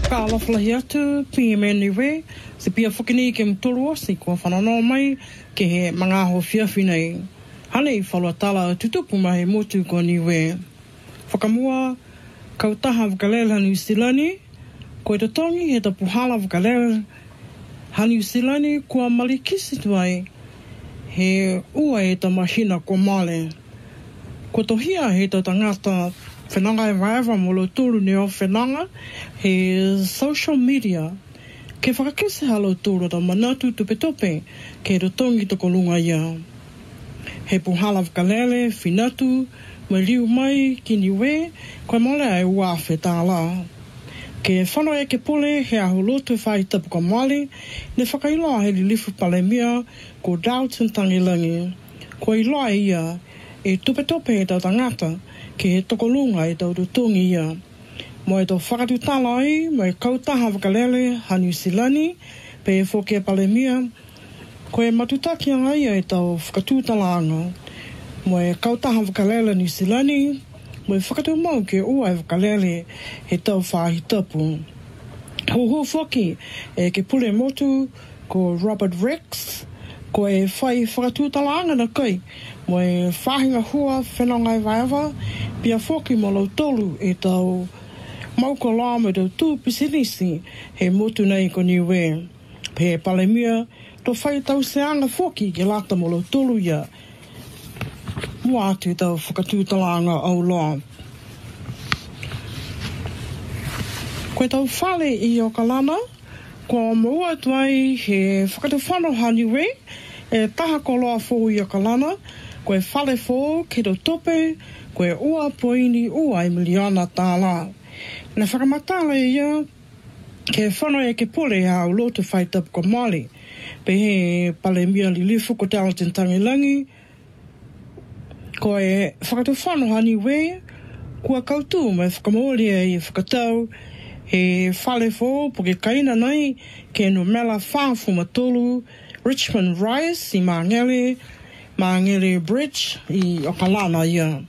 whakaalafilahi atu, PMN we, se pia whakini ke mtoro si kua whananoa mai ke he mga aho whiawhi nei. Hane I whalua tala tutupu mai motu ko niwe. Whakamua, kautaha whakalela New Zealand, ko te tongi he ta puhala whakalela ha New Zealand kua malikisi tuai, he ua e ta mahina ko male. Ko tohia he ta tangata whenanga e waewa molo tūru neo whenanga he social media. Ke whakakese halo tūru ta manatu tupe ke rotongi toko lunga ia. He puhala whakalele, whinatu, me riu mai, kini we, koe mole ai uawhe tāla. Ke whano e ke pole he aho lotu whai tapu ka mali, ne whakailoa he li lifu palemia ko Dalton Tangilangi. Ko iloa ia e tupe e tau tangata ke he tokolunga e tau tutungi ia. Mo e tau whakatutala ai, mo e kautaha whakalele ha New Zealand, pe e whoke e palemia, ko e matutaki anga ia e tau whakatutala anga. Mo e kautaha whakalele New Zealand, mo e whakatu mau ke ua e whakalele he tau whahi tapu. Ho whoki e ke pule motu ko Robert Rex, ko e whai whakatutala anga na kai, mo e whahinga hua whenanga e waiwa, pia whoki mo lau tolu e tau mauka la me tau tū pisinisi he motu nei ko niwe. Pe palemia, to whai tau seanga whoki ke lata mo lau tolu ia. Mua atu tau whakatūtalanga au loa. Koe tau whale I o kalana, ko maua tuai he whakatawhano haniwe, e taha ko loa fōu I o kalana, koe whale fōu ke tau tope, koe ua poini ua I miliana tāla. Na whakamatala ia, ke whano e ke pole hao lotu whai tapu ko Mali, pe he palemia li lifu ko Dalton Tangilangi, ko e whakatawhano haniwe, kua kautu mai whakamoria I whakatau, he whale fō po ke kaina nei ke no mela whāwhu matolu, Richmond Rise I Mangere Bridge I Okalana ia.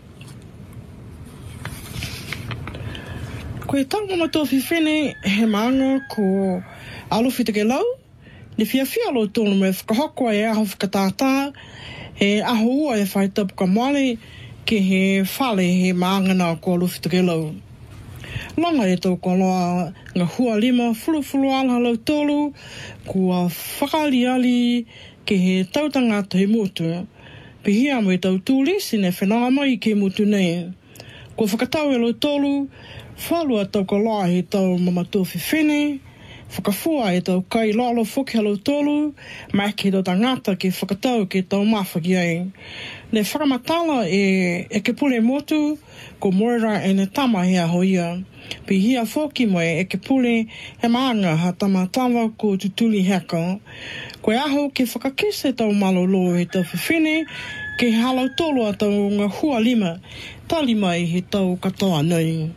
Ko e tau mama tōwhi whene he maanga ko alofi te ke lau, ne whiawhia lo tōnu me whakahoko e aho whakatātā, he aho ua e whai tapu ka male ke he whale he maangana ko alofi te ke lau. Langa e tau ko loa ngā hua lima fulu ala lau tōlu, kua whakaliali ke he tautanga te motu. Pihia mo e tau tūlisi ne whenanga mai ke motu nei. Ko whakatau e lau tōlu, whalua tau ko loa he tau mamatofi whene, whakafua e tau kai lalo whoki lau tōlu, mai ke tau tangata ke whakatau ke tau mawhaki ai. Ne whakamatala e ke pule motu, ko Moira e ne tama he aho ia. Pe hia whoki mo e ke pule he maanga ha tamatama ko tutuli heka. Ko e aho ke whakakese tau malolo he tau whiwhine, ke halau tolo a tau ngā hua lima, tali mai he tau katoa nei.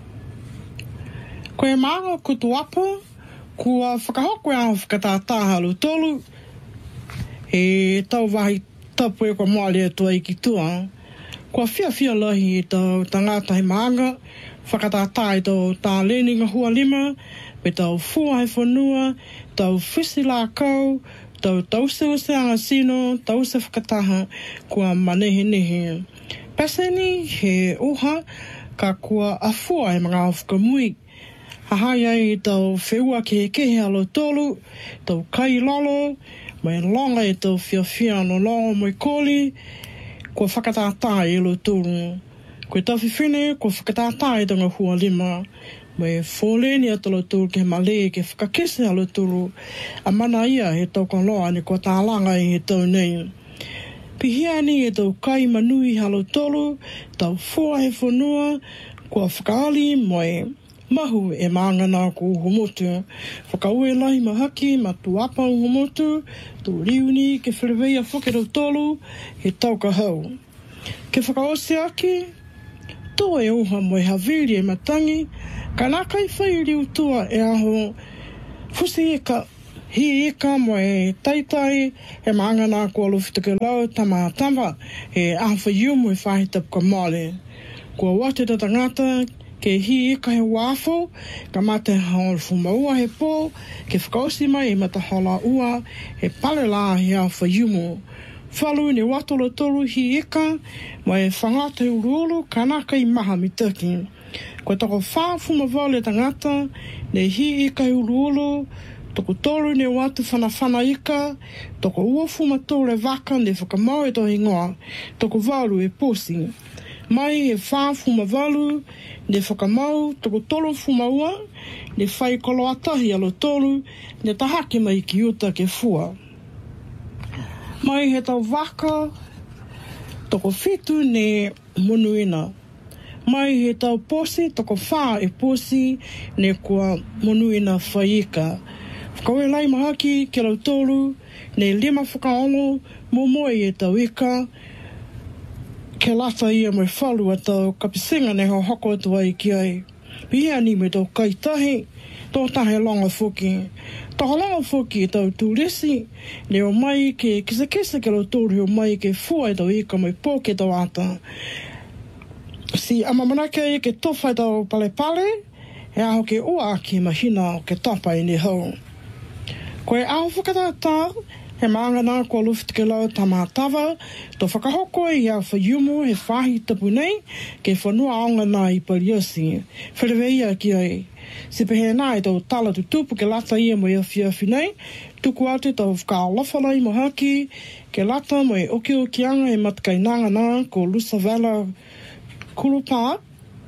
Ko e maanga ko tuapa, kua whakahoko e aho whakatātā halau tolu, he tau wahi tapu e kua moale e tua I ki tua. Kua whiawhia lahi e tau tangata he maanga, whakatātā e tau tā leni ngā hua lima, pe tau fua he whanua, tau whisi la kau, tau tause o se anga sino, tause whakataha, kua manehe. Paseni he oha, ka kua afua e mga whakamui. Hahai ai tau wheua ke kehe alo tolu, tau kai lalo, mai longa e tau whiawhia no longa mai koli, kua whakatātā e lo tolu. Koe tau whiwhine, kua whakatātā e tanga hua lima, mai whōleni ata lo tolu ke male ke whakakese alo tolu, a mana ia he tau koloa ne kua tālanga I he tau nei. Pihia ni e tau kai manui halo tolu, tau fua he whanua, kua whakaali moe mahu e maangana ko uhomotu. Whakaue lahi mahaki ma tuapa uhomotu, tō riuni ke whireweia whakero tolu, he tau ka hau. Ke whakaose aki, tō e oha moe haviri e matangi, ka nā kai whai riu tua e aho fusi eka, hi eka moe taitai, he maangana ko alofi te ke lau tamatama, he aho whaiu moe whahitapu ka male. Kua wate ta tangata, ke hi ka he wafo, ka mate hao fumaua he po, ke whakausi mai e mata hola ua, he pale la he au whaiumo. Whalu ne watola toru hi eka, mai e whangata uruulu kanaka I maha mi tiki. Ko toko wha fumavale tangata, ne hi eka uruulu, toko toru ne watu whana ika, toko ua fumatore waka ne whakamau e tohi ngoa, toko walu e posi. Mai e wha fumavalu, ne whakamau, toko tolo fumaua, ne whai kolo atahi alo tolu, ne tahake mai ki uta ke fua. Mai he tau waka, toko fitu ne monuina. Mai he tau posi, toko wha e posi, ne kua monuina whaika. Whakaue lai mahaki ke lau tolu, ne lima whakaongo, momoe e tau ika, ke lata ia mai whalu a tau kapisinga ne ho hoko atu ai ki ai. Pihea ni me tau kaitahi, tō tahe longa whuki. Taha longa whuki e tau tūresi, ne o mai ke kisa ke lau tōru o mai ke fua e tau ika mai pō ke tau ata. Si amamanake e ke tofa e tau pale, e aho ke ua ki mahina o ke tapa I ne hau. Koe aho whakatata, he maangana kua luft ke lau tamatawa, tō whakahoko I au whaiumu he whahi tapu nei, ke whanua aonga nā I pariasi. Whireweia ki ai. Se pehe nā e tau tala tutupu ke lata ia mo ia whiawhi nei, tuku ate tau whakaolawhalai mo haki, ke lata mo e okianga e matakainanga nā ko Lusa Vela Kurupa,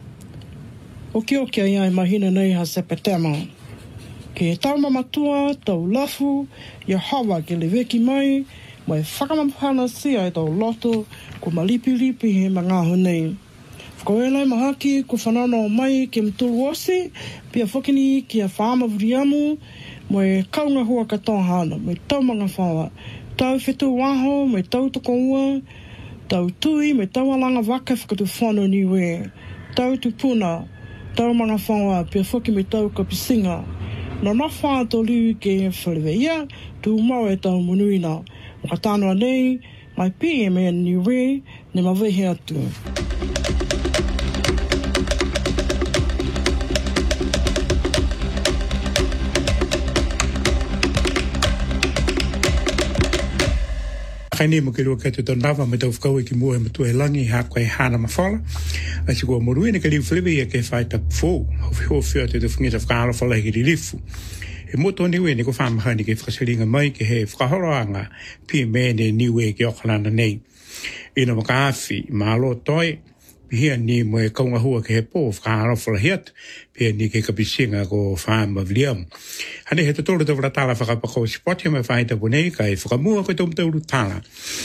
oki ai mahina nei ha sepetema. Ke tau mamatua, tau lafu, ia hawa ke le weki mai, mo e whakamapana sia e tau loto, ko malipilipi he mangaho nei. Whakaelai mahaki, ko whanano mai ke mtulu osi, pia whakini ki a whaama vuriamu, mo e kaunga hua katohana, mo e tau manga whawa, tau whetu waho, mo e tau toko ua, tau tui, mo e tau alanga waka whakatu whano niwe, tau tupuna, tau manga whawa, pia whaki me tau kapisinga, no na wha tō liu ke whaleweia, tū mau e tau monuina. Maka tānoa nei, mai PM e niwe, ne mawehe atu. Kaini mo ke lua katu tau nawa me tau whakau e ki mua e matua e langi ha koe hana mawhala. A si kua morui ne ka liu whalewe ke whai tapu fōu. Hau whio te whangita whakaala whala he ki lifu. E moto niwe ne ko whamahani ke whakasaringa mai ke he whakahoroanga PMA ne niwe ke okalana nei. Ina makaafi maalo toi. Pihia ni mo e kaunga hua ke he pō whakaala whala hiat. Pihia ni ke kapisinga ko whaama viliamu. Hane he tatoro te wratala whakapako spoti me whai tapu nei ka e whakamua koe tom tauru tala.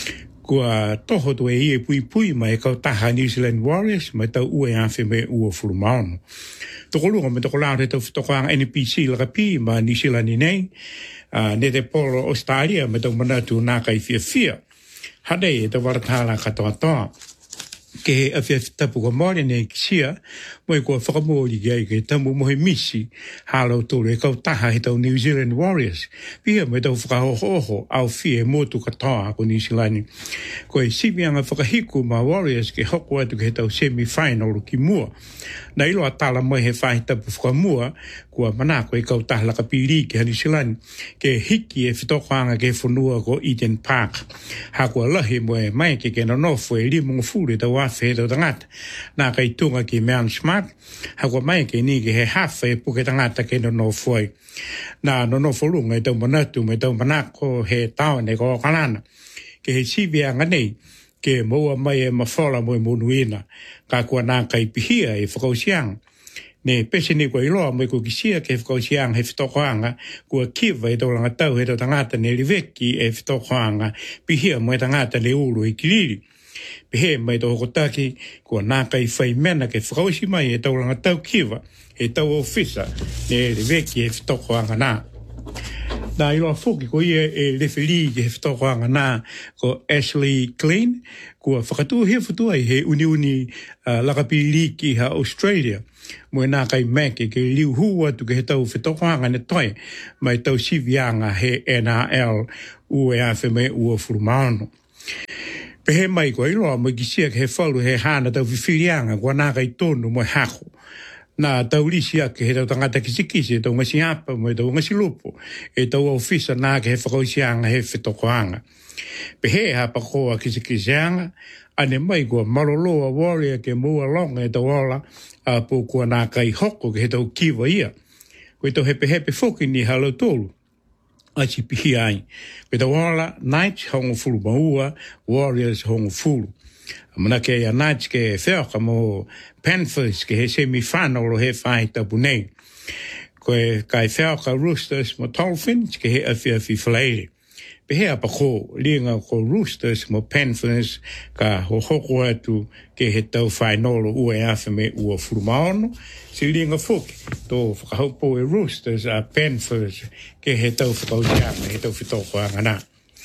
Kua toho tu e ie pui mai kau taha New Zealand Warriors mai tau ue awhi me ua furumaono. Toko lunga me toko lao te tau whatokoanga NPC laka pi ma New Zealand i nei. Ne te polo Australia me tau manatu nā kai fia. Hane e te waratala katoa toa. Ke he awhia tapu ko mōre nei ki sia, mo e kua whakamōri ki ai ke tamu mohe misi, hālau tōru e kau taha he tau New Zealand Warriors. Pia mo e tau whakahoho au fie mōtu katoa ko New Zealand. Ko e simianga whakahiku ma Warriors ke hoko atu ke he tau semi-final ki mua. Na ilo a tala mai he whahi tapu whakamua, kua manako e kau taha laka piri ki New Zealand, ke hiki e whitokoanga ke whanua ko Eden Park. Ha kua lahi mo e mai ke no nofo e limunga fure tau awhi he tau tangata. Nā kai tunga ki Mount Smart, ha kua mai ke ni ke he hawha e puke tangata ke no nofo ai. Nā no nofo lunga e tau manatu me tau manako he tau ne ko okalana. Ke he sivianga nei, ke moa mai e mawhala mo e monuina, ka kua nā kai pihia e whakausiang. Ne pese ni kua iloa mo e kua kisia ke whakausiang he whitokoanga, kua kiwa e tau langa tau he tau tangata ne riveki e whitokoanga, pihia mo e tangata le uru e kiriri. Pihe mai tau hokotaki, kua nā kai whai mena ke whakausi mai e tau langa tau kiwa, e tau ofisa ne riveki e whitokoanga nā. Nā iloa whuki ko ia e referi ke he whitokoanga nā ko Ashley Klein, kua whakatua hea whatua he uni lakapiri ki ha Australia. Mo e nā kai meke ke liu hua tu ke he tau whitokoanga ne toi, mai tau sivianga he NRL ue awhi me ua furumaono. Pehe mai ko iloa mo ki sia ke he whalu he hana tau whiwhirianga kua nā kai tonu mo e hako. na taulisia ke he tau tangata kisikisi, tau ngasi apa, mo tau ngasi lupo, e tau ofisa nā ke he whakausianga he whitokoanga. Pe he hapa koa kisikisianga, ane mai kua maroloa warrior ke mua longa e tau ola, a po kua nā kai hoko ke he tau kiwa ia. Koe tau hepe whoki ni halo tolu. Achi pihi ai. Koe tau ola, Knights hongo fulu maua, Warriors hongo fulu. Mana ke ia Knights ke whioka mo Panthers ke he semi-final o he whai tapu nei. Koe kai whioka Roosters mo Dolphins ke he awhi whalaere. Pe hea pa ko linga ko Roosters mo Panthers ka ho hoko atu ke he tau whainolo ua e awhi me ua furumaono. Si linga fuki tō whakahaupo e Roosters a Panthers ke he tau whakausianga, he tau whitokoanga nā.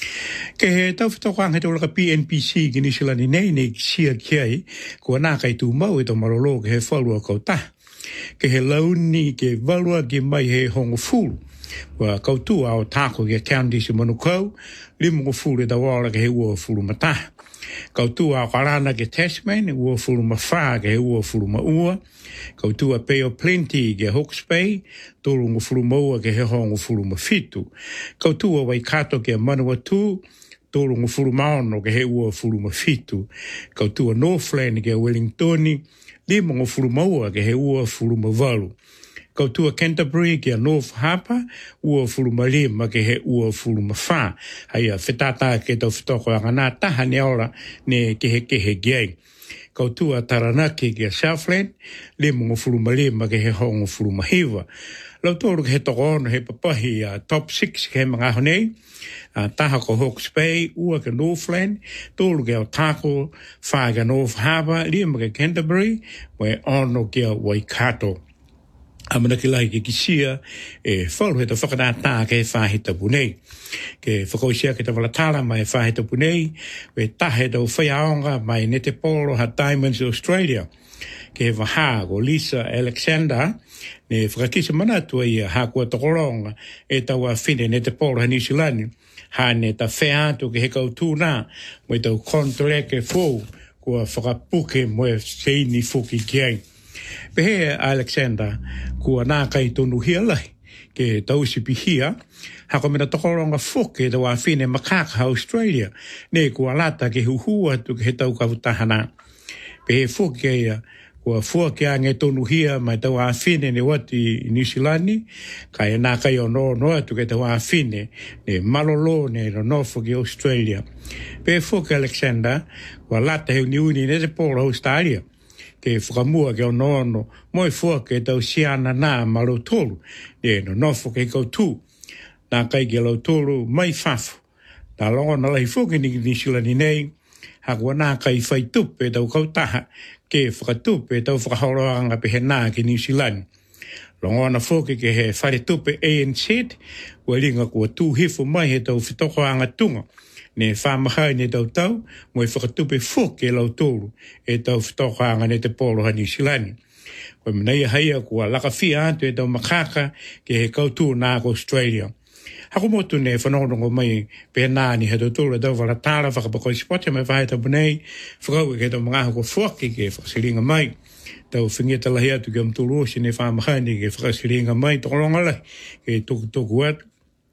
Ke he tau whitokoanga he tau laka PNPC ki nisilani nei sia kiai kua nā kai tū mau e tau marolo ke he whalua kautā. Ke he launi ke valua ki mai he hongo fulu. Wa kautua o tāko ke county si manukau, limungo fulu e tawala ke he ua fulu mata. Kautua o karana ke Tasman, ua fulu mawha ke he ua fulu maua. Kautua Bay of Plenty ke Hawke's Bay, tōrungo fulu maua ke he hongo fulu mawhitu. Kautua Waikato ke Manawatu, tōrungo fulu maono ke he ua fulu mawhitu. Kautua Northland ke Wellingtoni, limungo fulu maua ke he ua fulu mawalu. Kautua Canterbury ke North Harbour, ua fulu malima ke he ua fulu mawha. Haia whetata ke tau whitoko anga nā taha ne ora ne ke he gei. Kautua Taranaki ke Southland, le mungo fulu malima ke he hongo fulu mahiwa. Lau tōru ke he toko ono he papahi top 6 ke he mga honei. Taha ko Hawke's Bay, ua ke Northland, tōru ke Otago, wha ke North Harbour, lima ke Canterbury, we ono ke Waikato. Amana ki lai ke kisia e whalu he ta whakanātā ke he whāhita punei. Ke whakausia ke ta walatala mai whāhita punei, we tahe tau whaiaonga mai Nete Polo ha Diamonds Australia. Ke he waha ko Lisa Alexander, ne whakakisa manatua ia ha kua tokoronga e tau a whine Nete Polo ha New Zealand. Ha ne ta wheātu ke he kautu nā, mo tau kontrole ke fōu kua whakapuke mo e seini fuki kiai. Pehe Alexander, kua nā kai tonu hia lai, ke tausi pihia, hako mena tokoronga whoke tau a whine makaka Australia, ne kua lata ke huhua tu ke he tau kawutahana. Pehe whoke ia, kua whoke a nge tonu hia mai tau a whine ne wati New Zealand, kai nā kai o noa tu ke tau a whine, ne malolo ne ronofo ki Australia. Pehe whoke Alexander, kua lata he uniuni ne te polo Australia. Ke whakamua ke o nono, moi fua ke tau siana nā maro tolu, ne no nofo ke koutu, nā kai ke lau tolu mai whafu. Nā longa na lai fuke ni Silani nei, hakua nā kai whai tupe tau kautaha, ke whakatupe tau whakahoroanga pe he nā ke New Zealand. Longa na fuke ke he whare tupe ANC, ua ringa kua tū hifu mai he tau whitokoanga tunga. Ne whamahai ne tau, mo e whakatupe whoke e lau tōru, e tau whitokoanga ne te polo ha New Zealand. Koe mnei haia kua laka whia atu e tau makaka ke he kautu nā ko Australia. Hako motu ne whanonongo mai pe nāni he tau tōru e tau whalatara whakapakoi spota mai whae tau bunei, whakau ke tau mga hako whoke ke whakasiringa mai. Tau whingia talahi atu ke amtulu osi ne whamahai ne ke whakasiringa mai tokolonga lai, ke toku atu.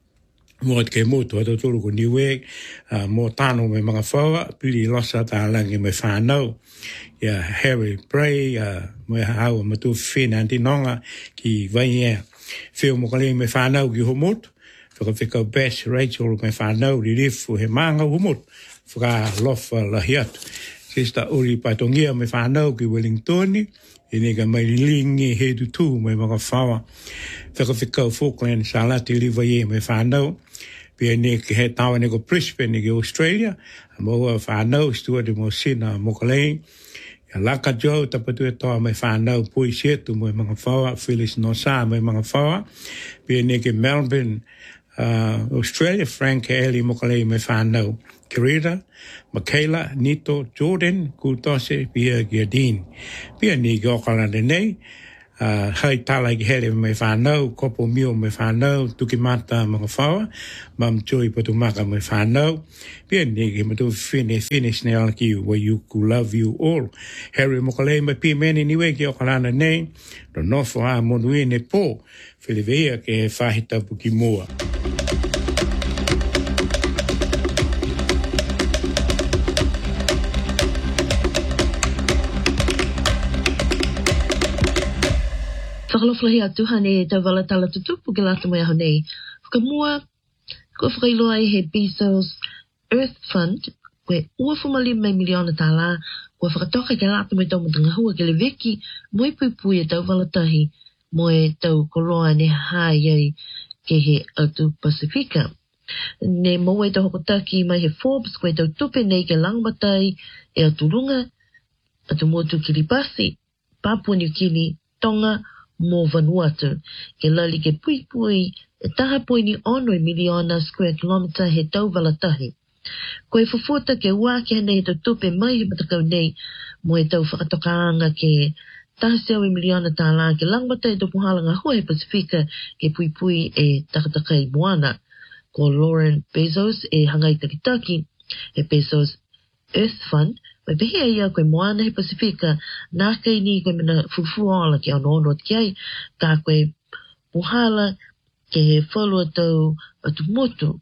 Mo ke motu ato tolu ko niwe mo tano me mga whaua pili losa ta langi me whanau ia Harry Bray me hau matu whina antinonga ki vaia whio mo kalei me whanau ki homotu whakawhikau Bash Rachel me whanau li rifu he manga homotu whaka lofa lahiatu Sista Uri Patongia me whanau ki Wellingtoni e nega mai lingi he tutu me mga whaua whakawhikau Falkland sa lati li vaia me whanau pia ne ke he tawa ne ko Brisbane ke Australia, mo whanau Stuart mo sina mo kalei, ya laka jo tapatu e toa me whanau pui setu mo mga whaua, Phyllis Nosa mo mga whaua, pia ne ke Melbourne, Australia, Frank Ellie mo kalei me whanau, Kirita, Michaela, Nito, Jordan, Kultose, pia ke Dean, pia ne ke Auckland nei, hai tala ki hele me whanau, kopo mio me whanau, tuki mata mga whaua, mam choi patu maka me whanau, pia ni ki matu finish ne ala ki wa you could love you all. Harry Mokalei mai pia meni niwe ki okalana nei, no nofo a monui ne po, whileweia ke whahita puki moa. Whakaloflahi atu hane tau wala tala tutupu ke lata mai ahonei. Whakamua, kua whakailoa he Bezos Earth Fund, koe ua whumalima miliona tala, kua whakatoka ke lata mai tau matanga hua ke le veki, moe pui tau wala tahi, moe tau koloa ne hai ai ke he atu Pasifika. Ne moe tau hokotaki mai he Forbes, koe tau tupe nei ke langmatai, e atu runga, atu motu Kiribati, Papua New Guinea, Tonga, mo Vanuatu, ke lali ke pui e taha poini ono miliona square kilometer he tau walatahi. Koe fufuta ke ua ke hane he tau tupe mai he matakau nei, mo he tau whakatokaanga ke taha seau miliona tāla ke langmata e topu halanga hua he Pasifika ke pui e takatakai moana. Ko Lauren Bezos e hangai takitaki, he Bezos Earth Fund, mai pehea ia koe moana he Pasifika, nā kei ni koe mena fufuala ke ono kiai, ka koe puhala ke he whalua tau atu motu.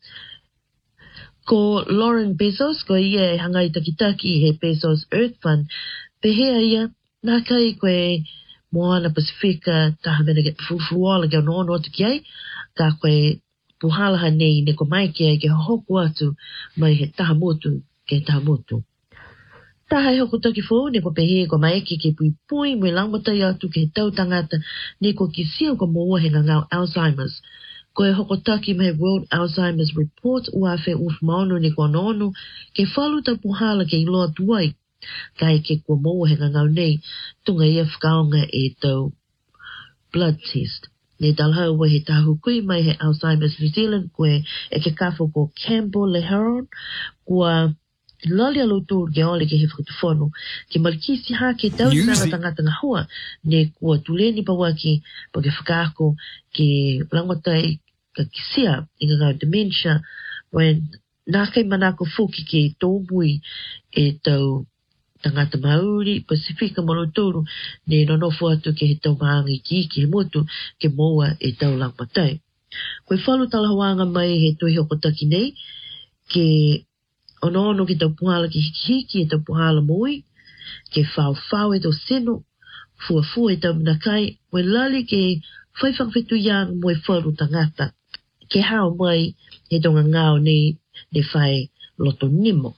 Ko Lauren Bezos, koe ia e hangai takitaki he Bezos Earth Fund, pehea ia, nā kei koe moana Pasifika, taha mena ke fufuala ke ono atu kiai, ka koe puhala hanei ne ko mai kiai ke hoku atu mai he taha motu ke taha motu. Taha e hoko toki fōu, ne ko pehe ko maeki ke pui mui langmatai atu ke tau tangata, ne ko ki siau ko moua he ngangau Alzheimer's. Ko e hoko toki mai World Alzheimer's Report uafe ufmaonu ne ko anonu, ke whalu ta puhala ke iloa tuai, ka e ke ko moua he ngangau nei, tunga ia whakaonga e tau blood test. Ne dalhau wa he tahu kui mai he Alzheimer's New Zealand, koe e ke kafo ko Campbell Le Heron, kua lali alotu ke ole ke he whakatufono, ke malikisi ha ke tau tangata ngā hua, ne kua tuleni pawaki, pa ke whakaako, ke langotai ka kisia, inga ngā dementia, when nā kai manako fuki ke tōmui e tau tangata Maori, Pasifika Malotoro, ne nonofo atu ke he tau maangi ki he motu, ke moa e tau langmatai. Koe whalu talahawanga mai he tuhi hokotaki nei, ke ono ki tau puhala ki hiki e tau puhala moi, ke whau e tau seno, fua e tau minakai, moe lali ke whaiwhangwhetu yang moe wharu tangata, ke hao mai he tonga ngao ne whai loto nimo.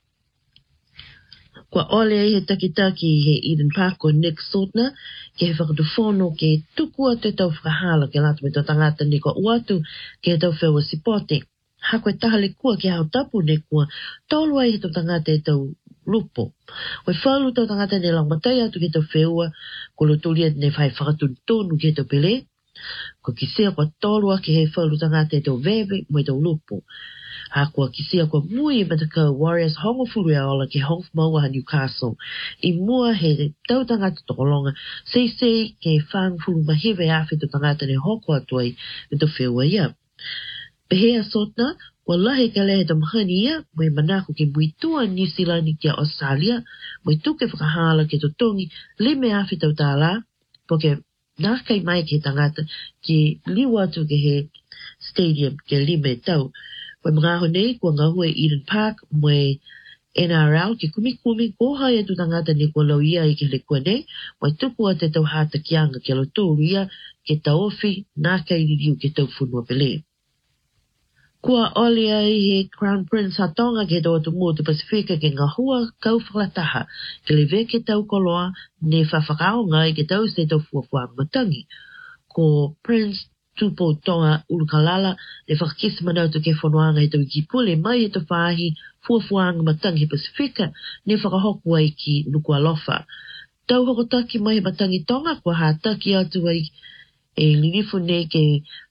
Kua ole he takitaki he Eden Park o Nick Sotna, ke he whakatufono ke tuku atu e tau whakahala ke lata me tau tangata ni ko uatu ke he tau whewa sipote. Hako e tahale kua ke hao tapu ne kua, tolu ai he tau tangata e tau lupo. Koe whalu tau tangata ne langmatai atu ke tau whewa, ko lo tulia ne whai whakatunu ke tau pele, ko kisia kua tolu ke he whalu tangata e tau vewe mo e tau lupo. Hako kisia kua mui e matakau Warriors hongo furu e ola ke hong maua ha Newcastle. I mua he tau tangata tokolonga, sei ke whang furu mahewe awhi tau tangata ne hoko atuai me tau whewa ia. Pehea Sotna, kua lahe ka lehe tam hani ia, moe manako ke muitua New Zealand kia Australia, moe tuke whakahala ke totongi, le me awhi tau tāla, po ke nākai mai ke tangata, ke liwa atu ke he stadium ke lime tau. Koe mga honei, kua ngahue Eden Park, moe NRL ke kumi kohai atu tangata ni kua lau ia i ke le kua nei, moe tuku ate tau hata kianga ke lo tōru ia, ke tau ofi, nākai ririu ke tau funua pele. Kua ole ai he Crown Prince Hatonga ke tau atu mua tu Pasifika ke ngā hua kau whakalataha, ke le veke tau koloa ne whawhakaonga i ke tau se tau fuafuang matangi. Ko Prince Tupo Tonga Ulukalala ne whakakisa manautu ke whanuanga i tau ki pule mai e tau whahi fuafuang matangi he Pasifika ne whakahoku ai ki Nukualofa. Tau hokotaki mai matangi Tonga kua hātaki atu ai e linifu ne ke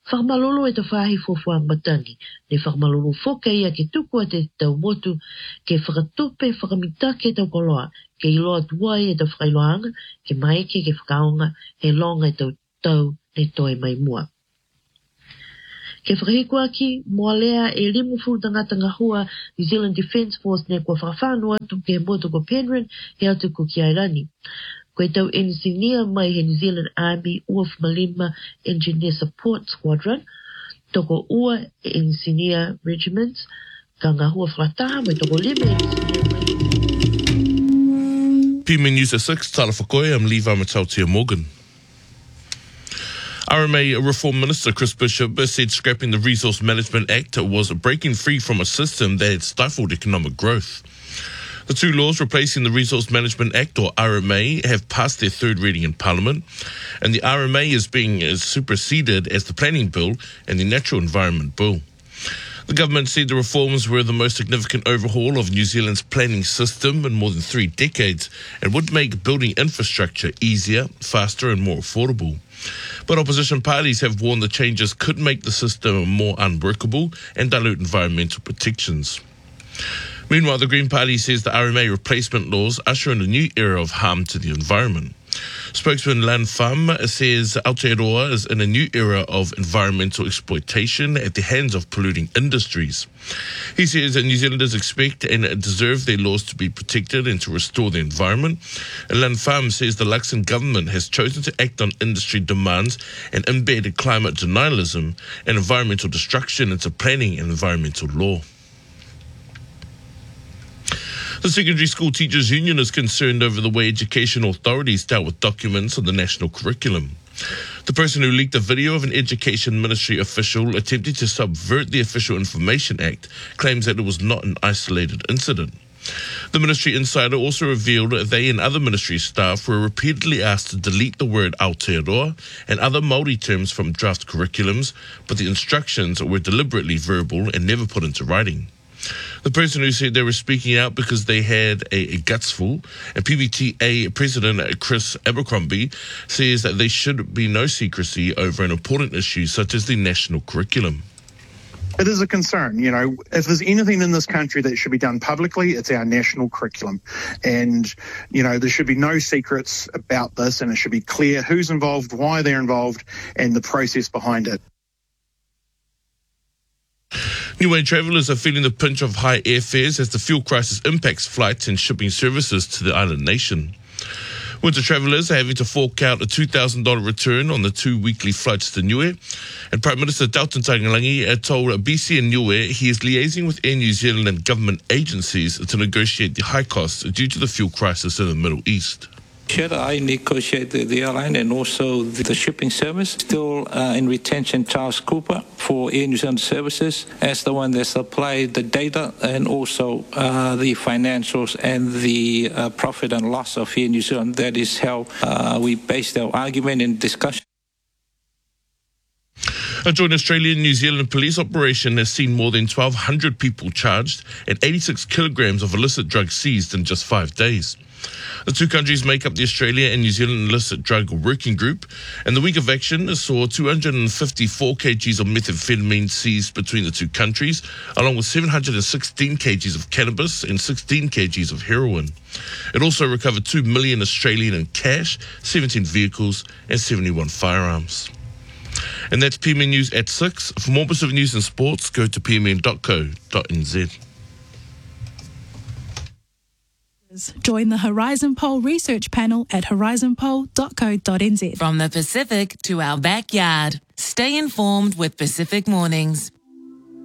whakamalolo e te whahi fuafuang matangi, ne whakamalolo whoka ia ke tuku a te tau motu, ke whakatupe whakamitake tau koloa, ke iloa tuai e tau whakailoanga, ke maike ke whakaonga, he longa e tau ne toi mai mua. Ke whakahikua ki, mua lea e limu furu tangata ngahua New Zealand Defence Force ne kua whakawhanua tu ke motu ko Penryn he atu ko ki Airani. Koe tau ensinia mai he New Zealand Army Uaf Malima Engineer Support Squadron, toko ua ensinia regiments, ka ngahua whakataha mai toko lime ensinia mai. Pime News at 6, tala whakoe, I'm Levi Matautia Morgan. RMA Reform Minister Chris Bishop said scrapping the Resource Management Act was breaking free from a system that had stifled economic growth. The two laws replacing the Resource Management Act, or RMA, have passed their third reading in Parliament, and the RMA is being superseded as the Planning Bill and the Natural Environment Bill. The government said the reforms were the most significant overhaul of New Zealand's planning system in more than 3 decades and would make building infrastructure easier, faster and more affordable. But opposition parties have warned the changes could make the system more unworkable and dilute environmental protections. Meanwhile, the Green Party says the RMA replacement laws usher in a new era of harm to the environment. Spokesman Lan Pham says Aotearoa is in a new era of environmental exploitation at the hands of polluting industries. He says that New Zealanders expect and deserve their laws to be protected and to restore the environment. And Lan Pham says the Luxon government has chosen to act on industry demands and embed climate denialism and environmental destruction into planning and environmental law. The Secondary School Teachers Union is concerned over the way education authorities dealt with documents on the national curriculum. The person who leaked a video of an Education Ministry official attempting to subvert the Official Information Act claims that it was not an isolated incident. The ministry insider also revealed that they and other ministry staff were repeatedly asked to delete the word Aotearoa and other Māori terms from draft curriculums, but the instructions were deliberately verbal and never put into writing. The person who said they were speaking out because they had a gutsful, and PBTA President Chris Abercrombie says that there should be no secrecy over an important issue such as the national curriculum. It is a concern. You know, if there's anything in this country that should be done publicly, it's our national curriculum. And, you know, there should be no secrets about this, and it should be clear who's involved, why they're involved, and the process behind it. Niue travellers are feeling the pinch of high airfares as the fuel crisis impacts flights and shipping services to the island nation. Winter travellers are having to fork out a $2,000 return on the 2 weekly flights to Niue. And Prime Minister Dalton Tarangilangi told BC and Niue he is liaising with Air New Zealand and government agencies to negotiate the high costs due to the fuel crisis in the Middle East. Sure, I negotiate the airline and also the shipping service. Still in retention, Charles Cooper for Air New Zealand Services as the one that supplied the data and also the financials and the profit and loss of Air New Zealand. That is how we based our argument and discussion. A joint Australian New Zealand police operation has seen more than 1,200 people charged and 86 kilograms of illicit drugs seized in just 5 days. The two countries make up the Australia and New Zealand Illicit Drug Working Group, and the week of action saw 254 kgs of methamphetamine seized between the two countries, along with 716 kgs of cannabis and 16 kgs of heroin. It also recovered 2 million Australian in cash, 17 vehicles and 71 firearms. And that's PMN News at 6. For more Pacific news and sports, go to pmn.co.nz. Join the Horizon Poll research panel at horizonpoll.co.nz. From the Pacific to our backyard, stay informed with Pacific Mornings.